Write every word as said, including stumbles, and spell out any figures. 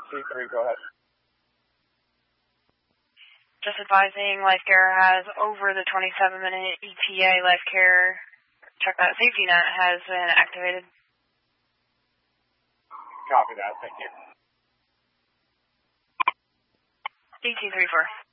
T three, go ahead. Just advising, LifeCare has over the twenty-seven minute E T A. LifeCare, check that safety net has been activated. Copy that, thank you. D T three four.